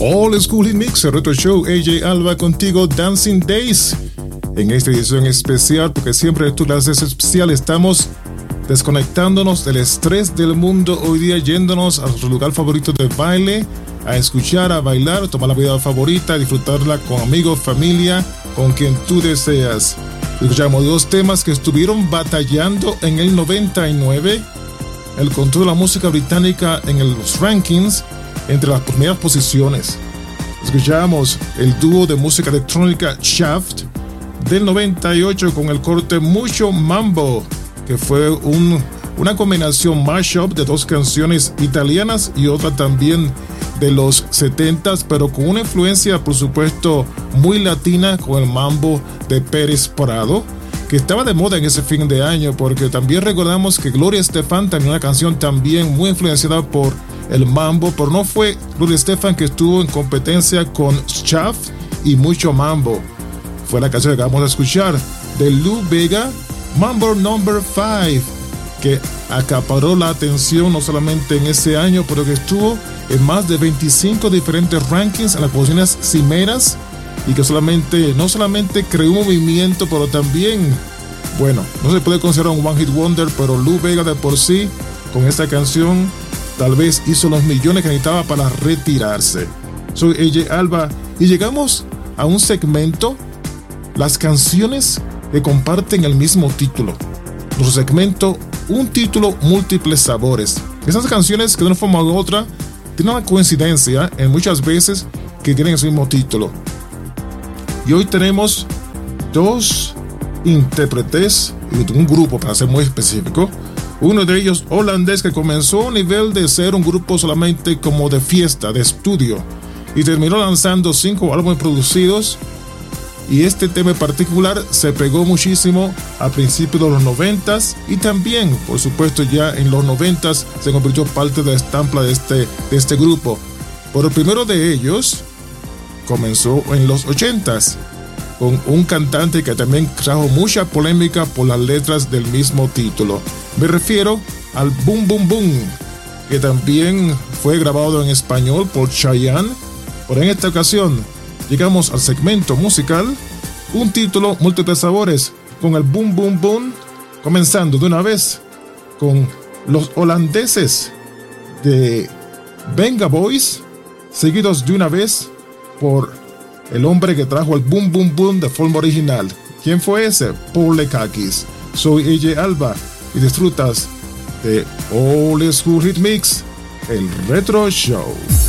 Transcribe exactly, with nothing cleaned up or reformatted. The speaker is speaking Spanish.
All School Hit Mix, el Retro Show, A J Alba contigo, Dancing Days. En esta edición especial, porque siempre tú la haces especial, estamos desconectándonos del estrés del mundo hoy día, yéndonos a nuestro lugar favorito de baile, a escuchar, a bailar, tomar la vida favorita, disfrutarla con amigos, familia, con quien tú deseas. Escuchamos dos temas que estuvieron batallando en el noventa y nueve, el control de la música británica en los rankings, entre las primeras posiciones. Escuchamos el dúo de música electrónica Shaft del noventa y ocho con el corte Mucho Mambo, que fue un, una combinación mashup de dos canciones italianas y otra también de los setentas, pero con una influencia por supuesto muy latina, con el mambo de Pérez Prado, que estaba de moda en ese fin de año, porque también recordamos que Gloria Estefan tenía una canción también muy influenciada por el mambo, pero no fue Gloria Estefan que estuvo en competencia con Shaft y Mucho Mambo. Fue la canción que acabamos de escuchar de Lou Bega, Mambo Number cinco, que acaparó la atención no solamente en ese año, pero que estuvo en más de veinticinco diferentes rankings en las posiciones cimeras, y que solamente, no solamente creó un movimiento, pero también, bueno, no se puede considerar un One Hit Wonder, pero Lou Bega de por sí, con esta canción, tal vez hizo los millones que necesitaba para retirarse. Soy A J Alba y llegamos a un segmento, las canciones que comparten el mismo título. Nuestro segmento, un título, múltiples sabores. Esas canciones que de una forma u otra tienen una coincidencia en muchas veces que tienen el mismo título. Y hoy tenemos dos intérpretes, un grupo para ser muy específico. Uno de ellos holandés, que comenzó a nivel de ser un grupo solamente como de fiesta, de estudio, y terminó lanzando cinco álbumes producidos. Y este tema en particular se pegó muchísimo a principios de los noventas, y también, por supuesto, ya en los noventas se convirtió parte de la estampa de este, de este grupo. Pero el primero de ellos comenzó en los ochentas, con un cantante que también trajo mucha polémica por las letras del mismo título. Me refiero al Boom Boom Boom, que también fue grabado en español por Chayanne. Pero en esta ocasión llegamos al segmento musical, un título, múltiples sabores, con el Boom Boom Boom, comenzando de una vez con los holandeses de Venga Boys, seguidos de una vez por el hombre que trajo el Boom Boom Boom de forma original. ¿Quién fue ese? Paul Lekakis. Soy A J Alba y disfrutas de All School Hit Mix, el Retro Show.